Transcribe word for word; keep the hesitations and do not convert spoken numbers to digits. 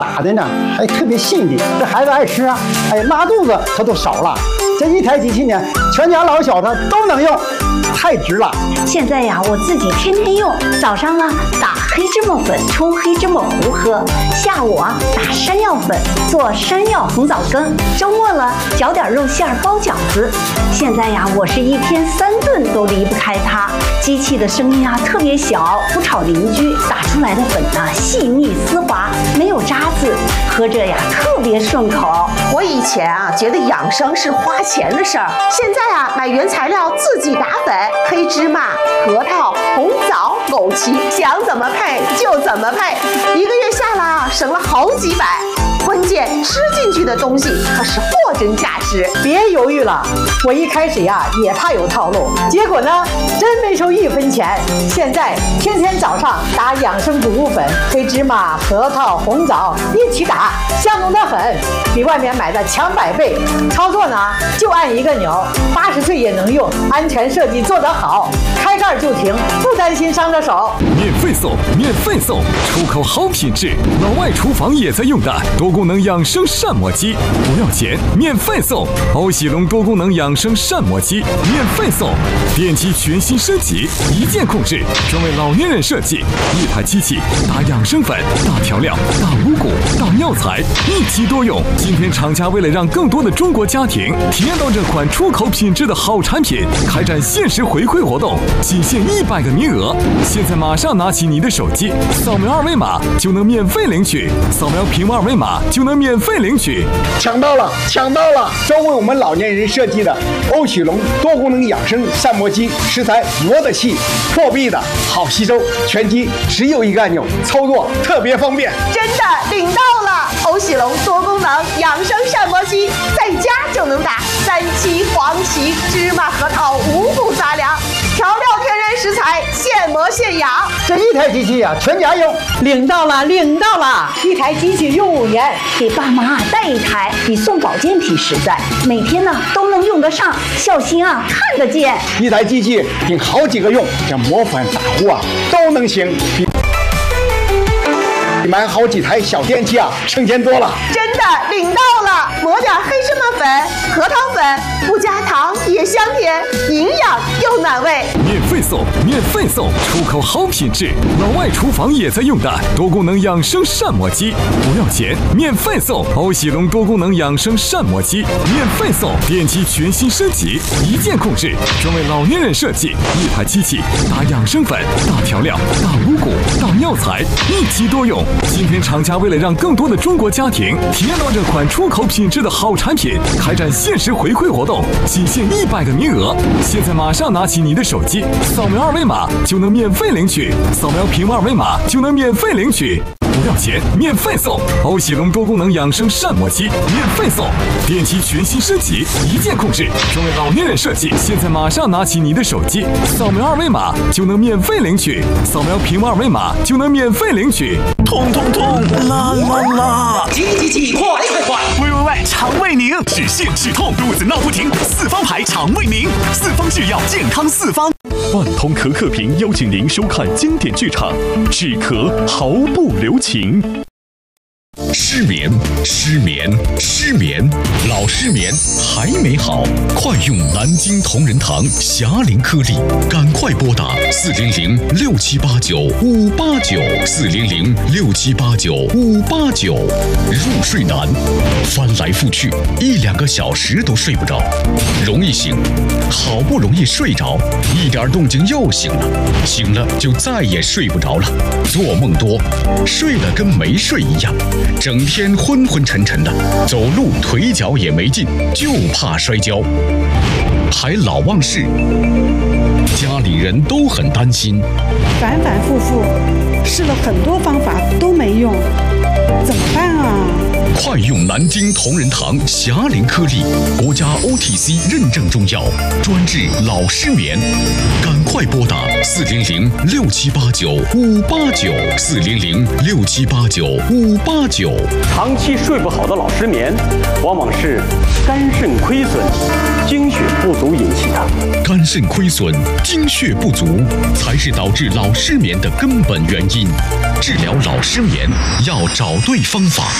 打的呢还特别细腻，这孩子爱吃啊，哎，拉肚子它都少了。这一台机器呢，全家老小他都能用，太值了。 现在呀，我自己天天用，早上啊打黑芝麻粉冲黑芝麻糊喝，下午啊打山药粉做山药红枣羹，周末了搅点肉馅包饺子。现在呀，我是一天三顿都离不开它。机器的声音啊特别小，不吵邻居，打出来的粉呢细腻丝滑，没有渣子，喝着呀特别顺口。 我以前啊觉得养生是花钱的事儿，现在啊买原材料自己打粉，黑芝麻、核桃、红枣、枸杞，想怎么配就怎么配，一个月下来啊省了好几百。关键吃进去的东西可是货真价实。 别犹豫了，我一开始呀也怕有套路，结果呢真没收一分钱。现在天天早上打养生谷物粉，黑芝麻、核桃、红枣一起打，香浓得很，比外面买的强百倍。操作呢就按一个钮，八十岁也能用，安全设计做得好，开盖就停，不担心伤着手。 免费送，免费送，出口好品质，老外厨房也在用的多功能养生膳魔机，不要钱，免费送。欧喜龙多功能养生膳魔机免费送，电机全新升级，一键控制，专为老年人设计，一台机器打养生粉、打调料、打五谷、打药材，一机多用。今天厂家为了让更多的中国家庭体验到这款出口品质的好产品，开展限时回馈活动，仅限一百个名额。现在马上拿起你的手机，扫描二维码就能免费领取，扫描屏幕二维码就能免费领取。 抢到了，抢到了！专为我们老年人设计的欧喜龙多功能养生膳魔机，食材磨得细，破壁的好吸收，全机只有一个按钮，操作特别方便。 真的领到了！欧喜龙多功能养生膳魔机，在家就能打三七、黄芪、芝麻、核桃五谷杂粮，调料天然食材，现磨现养。 这一台机器啊，全家用。 领到了，领到了！一台机器用五年， 给爸妈带一台比送保健品实在，每天呢都能用得上，孝心啊看得见。 一台机器顶好几个用，这磨粉打糊啊都能行，比买好几台小电器啊省钱多了。 真的领到了，抹点黑芝麻粉、核桃粉，不加糖也香甜，营养又暖胃。 免费送，免费送，出口好品质，老外厨房也在用的多功能养生膳魔机，不要钱，免费送。欧喜龙多功能养生膳魔机免费送，电机全新升级，一键控制，专为老年人设计，一台机器打养生粉、打调料、打五谷、打药材，一机多用。今天厂家为了让更多的中国家庭体验到这款出口品质的好产品，开展限时回馈活动，仅限一百个名额。现在马上拿起你的手机，扫描二维码就能免费领取，扫描屏幕二维码就能免费领取。不要钱，免费送！欧喜龙多功能养生膳魔机免费送，电机全新升级，一键控制，专为老年人设计。现在马上拿起你的手机，扫描二维码就能免费领取，扫描屏幕二维码就能免费领取。 痛痛痛，啦啦啦！ 急急急，快快快！ 喂喂喂，肠胃宁，止泻止痛，肚子闹不停，四方牌肠胃宁，四方制药，健康四方。万通可可瓶邀请您收看经典剧场，止咳毫不留情。 失眠，失眠，失眠，老失眠还没好，快用南京同仁堂霞灵颗粒，赶快拨打四零零六七八九五八九四零零六七八九五八九。入睡难，翻来覆去一两个小时都睡不着，容易醒，好不容易睡着，一点动静又醒了，醒了就再也睡不着了，做梦多，睡了跟没睡一样。整天昏昏沉沉的，走路腿脚也没劲，就怕摔跤，还老忘事，家里人都很担心， 反反复复试了很多方法都没用，怎么办啊？ 快用南京同仁堂霞灵颗粒，国家 O T C 认证中药，专治老失眠。赶快拨打四零零六七八九五八九四零零六七八九五八九。 长期睡不好的老失眠，往往是肝肾亏损、精血不足引起的。 肝肾亏损、精血不足才是导致老失眠的根本原因。治疗老失眠要找对方法。